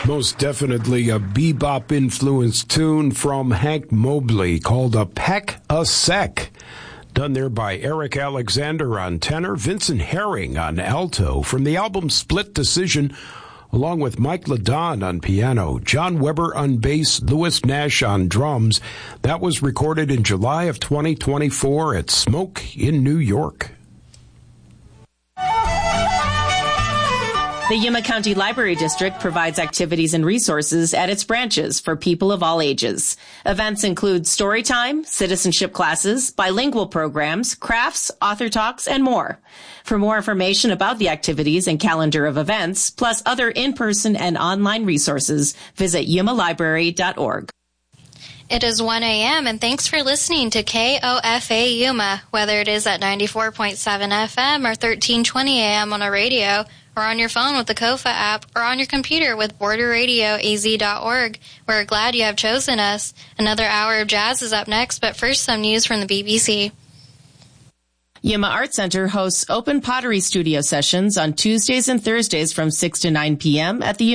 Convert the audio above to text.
Most definitely a bebop-influenced tune from Hank Mobley called A Peck a Sec. Done there by Eric Alexander on tenor, Vincent Herring on alto, from the album Split Decision, along with Mike LaDon on piano, John Weber on bass, Louis Nash on drums. That was recorded in July of 2024 at Smoke in New York. The Yuma County Library District provides activities and resources at its branches for people of all ages. Events include story time, citizenship classes, bilingual programs, crafts, author talks, and more. For more information about the activities and calendar of events, plus other in-person and online resources, visit yumalibrary.org. It is 1 a.m. and thanks for listening to KOFA Yuma, whether it is at 94.7 FM or 1320 AM on a radio, or on your phone with the KOFA app, or on your computer with borderradioaz.org. We're glad you have chosen us. Another hour of jazz is up next, but first some news from the BBC. Yuma Art Center hosts open pottery studio sessions on Tuesdays and Thursdays from 6 to 9 p.m. at the